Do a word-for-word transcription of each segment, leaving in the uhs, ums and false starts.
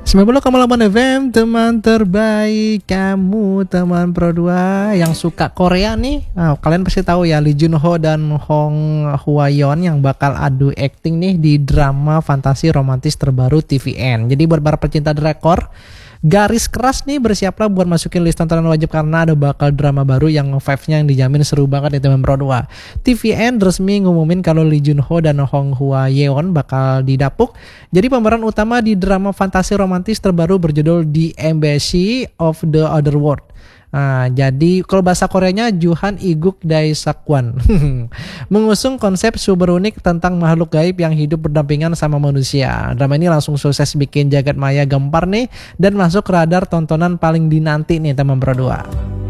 sembilan puluh koma delapan F M, teman terbaik kamu, teman Pro dua yang suka Korea nih. Nah, kalian pasti tahu ya Lee Jun Ho dan Hong Hwa Yeon yang bakal adu acting nih di drama fantasi romantis terbaru T V N. Jadi buat para pecinta drakor, garis keras nih, bersiaplah buat masukin list tontonan wajib karena ada bakal drama baru yang vibe-nya yang dijamin seru banget nih teman Pro dua. T V N resmi ngumumin kalau Lee Jun Ho dan Hong Hwa Yeon bakal didapuk jadi pemeran utama di drama fantasi romantis terbaru berjudul The Embassy of the Other World. Nah, jadi kalau bahasa Koreanya Juhan Iguk Daesakwan mengusung konsep super unik tentang makhluk gaib yang hidup berdampingan sama manusia. Drama ini langsung sukses bikin jagat maya gempar nih dan masuk radar tontonan paling dinanti nih teman Pro dua.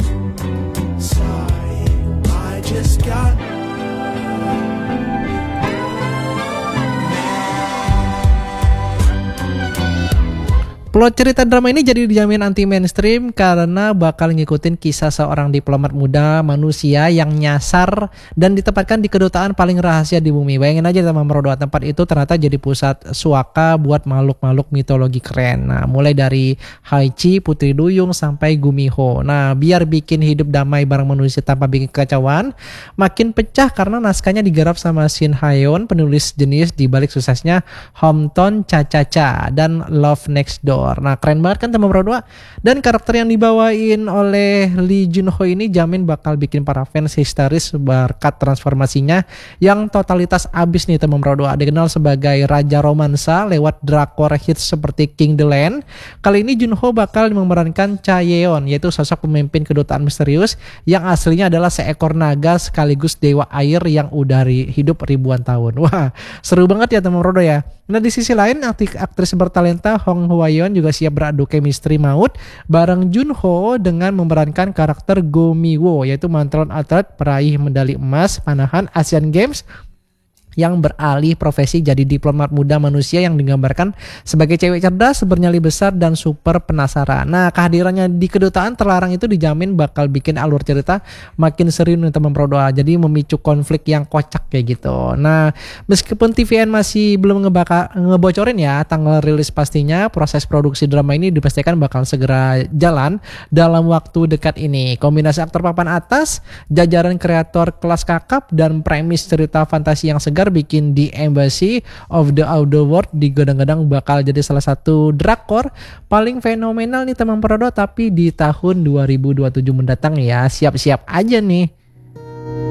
Plot cerita drama ini jadi dijamin anti mainstream karena bakal ngikutin kisah seorang diplomat muda manusia yang nyasar dan ditempatkan di kedutaan paling rahasia di bumi. Bayangin aja teman Pro dua, tempat itu ternyata jadi pusat suaka buat makhluk-makhluk mitologi keren. Nah, mulai dari Haichi, Putri Duyung sampai Gumiho. Nah, biar bikin hidup damai bareng manusia tanpa bikin kekacauan, makin pecah karena naskahnya digarap sama Shin Haeun, penulis jenis di balik suksesnya Hometown Cha-Cha-Cha dan Love Next Door. Nah, keren banget kan teman Pro dua. Dan karakter yang dibawain oleh Lee Jun Ho ini jamin bakal bikin para fans histeris berkat transformasinya yang totalitas abis nih teman Pro dua. Dikenal sebagai raja romansa lewat drakor hits seperti King the Land. Kali ini Jun Ho bakal memerankan Cha Yeon, yaitu sosok pemimpin kedutaan misterius yang aslinya adalah seekor naga sekaligus dewa air yang udah ri- hidup ribuan tahun. Wah, seru banget ya teman Pro dua ya. Nah, di sisi lain aktris bertalenta Hong Hwa Yeon juga siap beradu chemistry maut bareng Jun Ho dengan memerankan karakter Go Mi-woo, yaitu mantan atlet peraih medali emas panahan Asian Games yang beralih profesi jadi diplomat muda manusia yang digambarkan sebagai cewek cerdas, bernyali besar, dan super penasaran. Nah, kehadirannya di kedutaan terlarang itu dijamin bakal bikin alur cerita makin seru nih teman Pro dua. Jadi memicu konflik yang kocak kayak gitu. Nah, meskipun T V N masih belum ngebaka, ngebocorin ya tanggal rilis pastinya, proses produksi drama ini dipastikan bakal segera jalan dalam waktu dekat ini. Kombinasi aktor papan atas, jajaran kreator kelas kakap, dan premis cerita fantasi yang segar bikin The Embassy of the Other World digadang-gadang bakal jadi salah satu drakor paling fenomenal nih teman Pro dua, tapi di tahun dua ribu dua puluh tujuh mendatang ya. Siap-siap aja nih.